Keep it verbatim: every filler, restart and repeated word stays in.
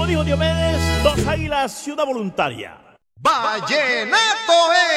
dijo Diomedes, dos águilas y una voluntaria. Vallenato